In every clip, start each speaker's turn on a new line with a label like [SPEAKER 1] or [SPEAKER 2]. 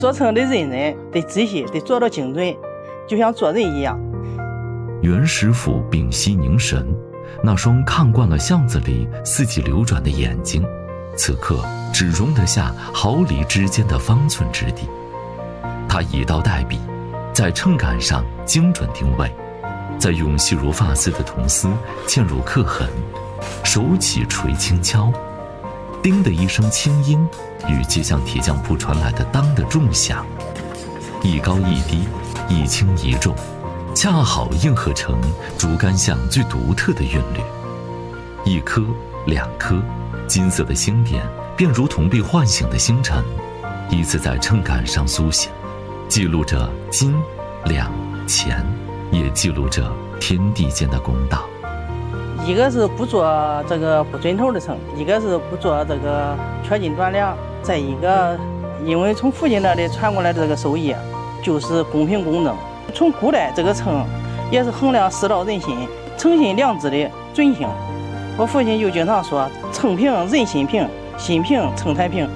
[SPEAKER 1] 做秤的认人得仔细，得做到精准，就像做人一样。
[SPEAKER 2] 袁师傅屏息凝神，那双看惯了巷子里四季流转的眼睛，此刻只容得下毫厘之间的方寸之地。他以刀代笔，在秤杆上精准定位，再用细如发丝的铜丝嵌入刻痕，手起锤轻敲，叮的一声轻音与街巷铁匠铺传来的当的重响，一高一低，一轻一重，恰好应和成竹竿巷最独特的韵律。一颗两颗金色的星点便如同被唤醒的星辰，依次在秤杆上苏醒，记录着金两钱，也记录着天地间的公道。
[SPEAKER 1] 一个是不做这个不准头的秤，一个是不做这个缺斤短两，再一个因为从父亲那里传过来的这个手艺就是公平公正。从古代这个秤也是衡量世道人心、诚信良知的准星。我父亲就经常说，秤平人心平，心平秤才平。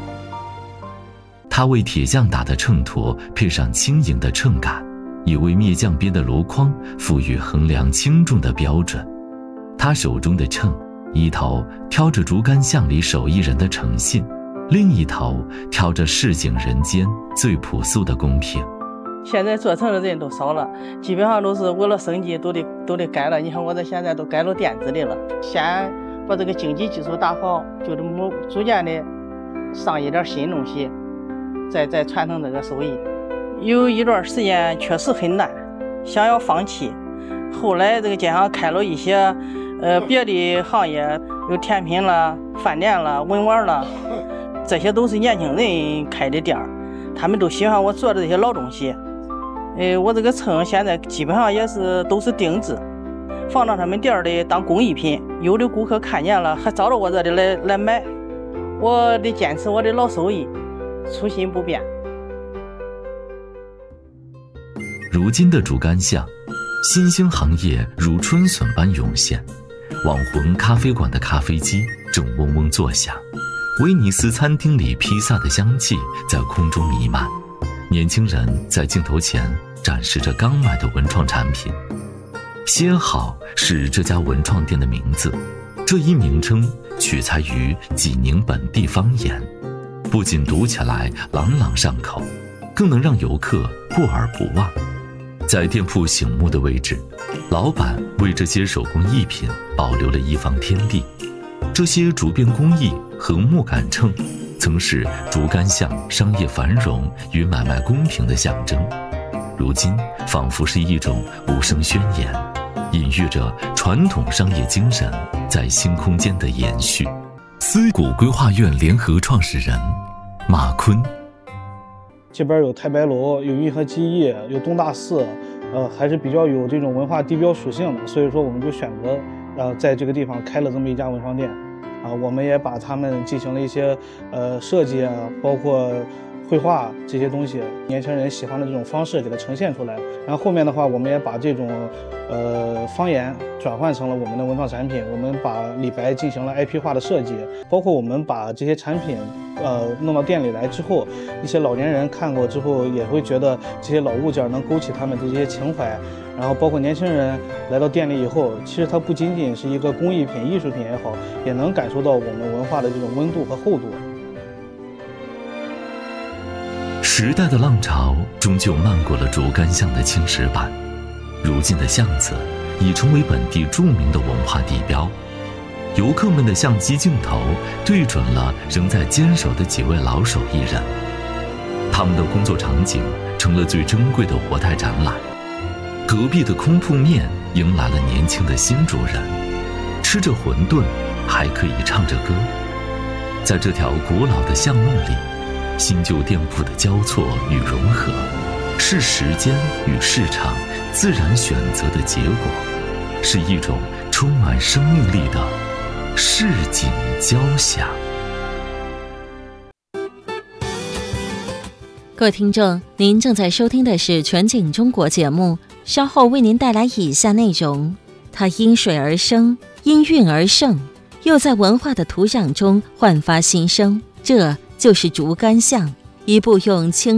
[SPEAKER 2] 他为铁匠打的秤砣配上轻盈的秤杆，也为篾匠编的箩筐赋予衡量轻重的标准。他手中的秤，一头挑着竹竿巷里手艺人的诚信，另一头挑着市井人间最朴素的公平。
[SPEAKER 1] 现在做秤的人都少了，基本上都是为了生计都得改了。你看我这现在都改到电子的了，先把这个经济基础打好，就这么逐渐的上一点新东西，再传承这个手艺。有一段时间确实很难，想要放弃。后来这个街上开了一些别的行业，有甜品了、饭店了、文玩了，这些都是年轻人开的店儿，他们都喜欢我做的这些老东西。我这个秤现在基本上也是都是定制，放到他们店里当工艺品，有的顾客看见了还找到我这里来买。我得坚持我的老手艺，初心不变。
[SPEAKER 2] 如今的竹竿巷，新兴行业如春笋般涌现，网红咖啡馆的咖啡机正嗡嗡作响，威尼斯餐厅里披萨的香气在空中弥漫，年轻人在镜头前展示着刚买的文创产品。歇好是这家文创店的名字，这一名称取材于济宁本地方言，不仅读起来朗朗上口，更能让游客过耳不忘。在店铺醒目的位置，老板为这些手工艺品保留了一方天地。这些竹编工艺和木杆秤曾是竹竿巷商业繁荣与买卖公平的象征，如今仿佛是一种无声宣言，隐喻着传统商业精神在新空间的延续。思谷规划院联合创始人马坤，
[SPEAKER 3] 这边有太白楼，有运河记忆，有东大寺，还是比较有这种文化地标属性的，所以说我们就选择在这个地方开了这么一家文创店。我们也把他们进行了一些设计啊，包括绘画这些东西，年轻人喜欢的这种方式给它呈现出来。然后后面的话，我们也把这种方言转换成了我们的文创产品。我们把李白进行了 IP 化的设计，包括我们把这些产品弄到店里来之后，一些老年人看过之后也会觉得这些老物件能勾起他们的这些情怀。然后包括年轻人来到店里以后，其实它不仅仅是一个工艺品、艺术品也好，也能感受到我们文化的这种温度和厚度。
[SPEAKER 2] 时代的浪潮终究漫过了竹竿巷的青石板，如今的巷子已成为本地著名的文化地标。游客们的相机镜头对准了仍在坚守的几位老手艺人，他们的工作场景成了最珍贵的活态展览。隔壁的空铺面迎来了年轻的新主人，吃着馄饨还可以唱着歌。在这条古老的巷弄里，新旧店铺的交错与融合，是时间与市场自然选择的结果，是一种充满生命力的市井交响。
[SPEAKER 4] 各位听众，您正在收听的是全景中国节目，稍后为您带来以下内容。它因水而生，因韵而盛，又在文化的土壤中焕发新生，这就是竹竿巷，一部用轻